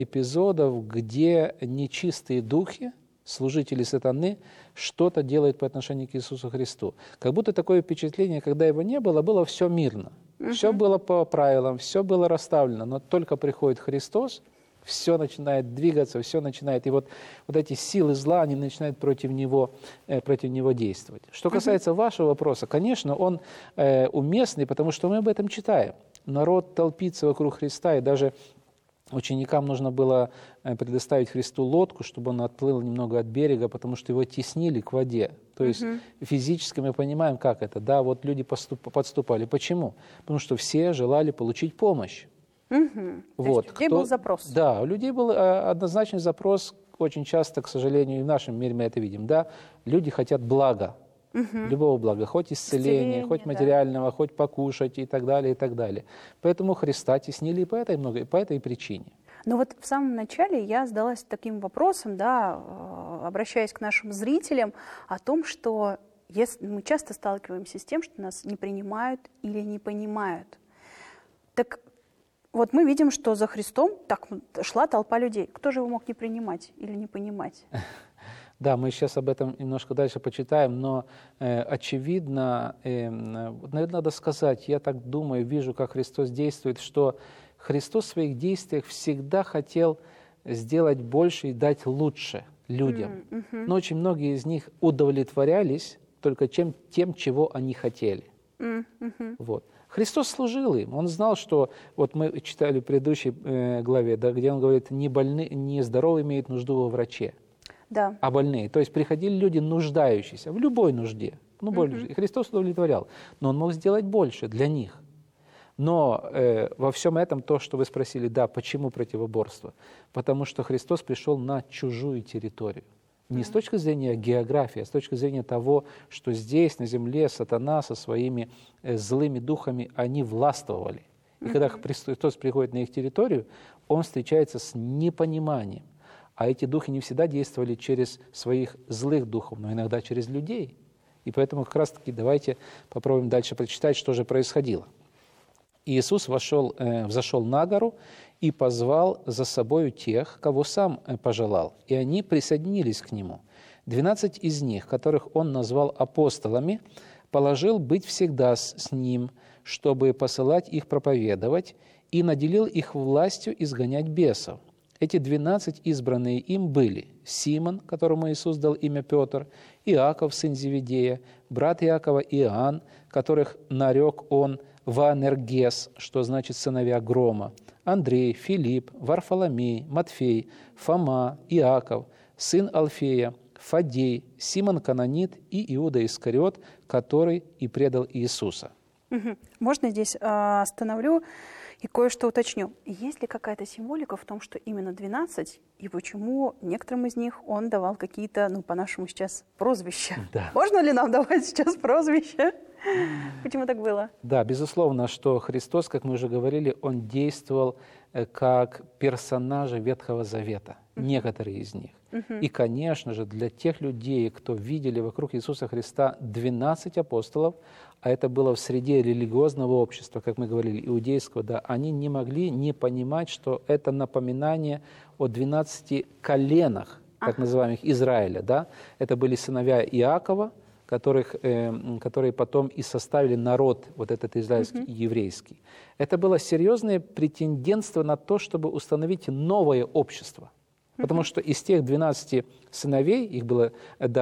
эпизодов, где нечистые духи, служители сатаны, что-то делают по отношению к Иисусу Христу. Как будто такое впечатление, когда его не было, было все мирно. Все было по правилам, все было расставлено, но только приходит Христос, все начинает двигаться, все начинает, и вот эти силы зла, они начинают против него действовать. Что касается вашего вопроса, конечно, он уместный, потому что мы об этом читаем. Народ толпится вокруг Христа, и даже ученикам нужно было предоставить Христу лодку, чтобы он отплыл немного от берега, потому что его теснили к воде. То есть физически мы понимаем, как это. Да, вот люди подступали. Почему? Потому что все желали получить помощь. Вот. То есть у людей был запрос. Да, у людей был однозначный запрос. Очень часто, к сожалению, и в нашем мире мы это видим. Да, люди хотят блага. Любого блага, хоть исцеления, хоть материального, хоть покушать и так далее, и так далее. Поэтому Христа теснили и по этой причине. Но вот в самом начале я задалась таким вопросом, да, обращаясь к нашим зрителям, о том, что мы часто сталкиваемся с тем, что нас не принимают или не понимают. Так вот мы видим, что за Христом так шла толпа людей. Кто же его мог не принимать или не понимать? Да, мы сейчас об этом немножко дальше почитаем, но очевидно, наверное, надо сказать, я так думаю, вижу, как Христос действует, что Христос в своих действиях всегда хотел сделать больше и дать лучше людям. Но очень многие из них удовлетворялись только тем, чего они хотели. Вот. Христос служил им. Он знал, что, вот мы читали в предыдущей главе, да, где он говорит, не здоровые имеют нужду во враче, да, а больные. То есть приходили люди нуждающиеся в любой нужде. И Христос удовлетворял. Но он мог сделать больше для них. Но во всем этом то, что вы спросили, да, почему противоборство? Потому что Христос пришел на чужую территорию. Не с точки зрения географии, а с точки зрения того, что здесь, на земле, сатана со своими злыми духами, они властвовали. И когда Христос приходит на их территорию, он встречается с непониманием. А эти духи не всегда действовали через своих злых духов, но иногда через людей. И поэтому как раз-таки давайте попробуем дальше прочитать, что же происходило. Иисус взошел на гору и позвал за собою тех, кого сам пожелал, и они присоединились к Нему. 12 из них, которых Он назвал апостолами, положил быть всегда с Ним, чтобы посылать их проповедовать, и наделил их властью изгонять бесов. Эти 12 избранные им были Симон, которому Иисус дал имя Петр, Иаков, сын Зеведея, брат Иакова Иоанн, которых нарек Он Ваанергес, что значит «сыновья грома», Андрей, Филипп, Варфоломей, Матфей, Фома, Иаков, сын Алфея, Фаддей, Симон Канонит и Иуда Искариот, который и предал Иисуса. Можно здесь остановлю и кое-что уточню. Есть ли какая-то символика в том, что именно 12, и почему некоторым из них он давал какие-то, по-нашему сейчас, прозвища? Да. Можно ли нам давать сейчас прозвища? Почему так было? Да, безусловно, что Христос, как мы уже говорили, Он действовал как персонажи Ветхого Завета, некоторые из них. И, конечно же, для тех людей, кто видели вокруг Иисуса Христа 12 апостолов, а это было в среде религиозного общества, как мы говорили, иудейского, да, они не могли не понимать, что это напоминание о 12 коленах, так называемых, Израиля. Да? Это были сыновья Иакова, которые потом и составили народ, вот этот израильский и еврейский. Это было серьезное претендентство на то, чтобы установить новое общество. Потому что из тех 12 сыновей, их было,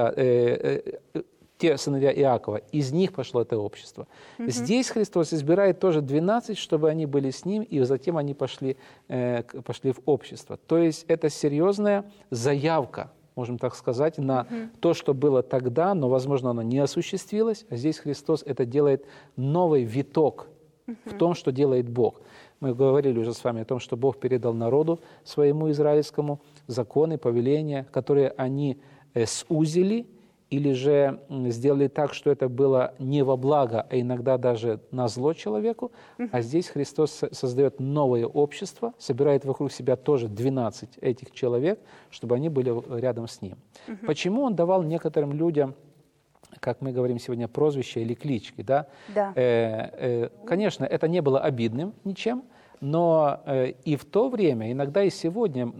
те сыновья Иакова, из них пошло это общество. Здесь Христос избирает тоже 12, чтобы они были с Ним, и затем они пошли в общество. То есть это серьезная заявка, можем так сказать, на то, что было тогда, но, возможно, оно не осуществилось. А здесь Христос это делает новый виток в том, что делает Бог. Мы говорили уже с вами о том, что Бог передал народу своему израильскому законы, повеления, которые они сузили или же сделали так, что это было не во благо, а иногда даже на зло человеку. А здесь Христос создает новое общество, собирает вокруг себя тоже 12 этих человек, чтобы они были рядом с Ним. Почему Он давал некоторым людям, как мы говорим сегодня, прозвища или клички? Да? Да. Конечно, это не было обидным ничем, Но и в то время, иногда и сегодня